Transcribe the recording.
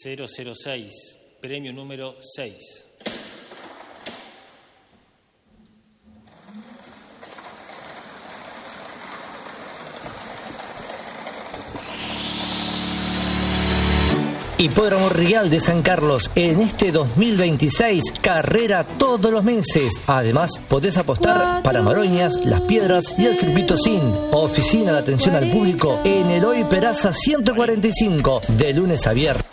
006, premio número 6. Hipódromo Real de San Carlos, en este 2026, carrera todos los meses. Además, podés apostar para Maroñas, Las Piedras y el Circuito SIN. Oficina de Atención al Público en Eloy Peraza 145, de lunes a viernes.